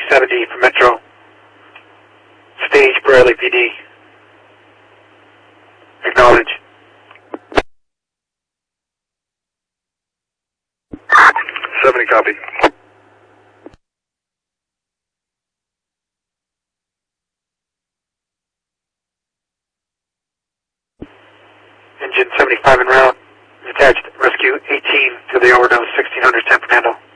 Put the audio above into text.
70 for Metro. Stage for LAPD. Acknowledge. 70 copy. Engine 75 en route. Attached rescue 18 to the overdose 1600 San Fernando.